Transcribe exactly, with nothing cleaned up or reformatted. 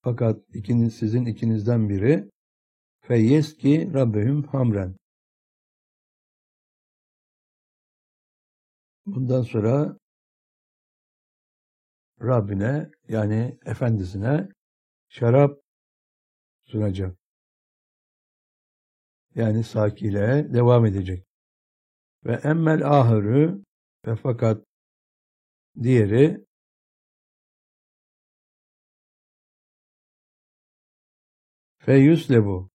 Fakat ikiniz, sizin ikinizden biri feyyeski rabbehum hamren. Bundan sonra Rabbine, yani efendisine şarap sunacak. Yani sakileye devam edecek. Ve emmel ahırı, ve fakat diğeri feyüslebu,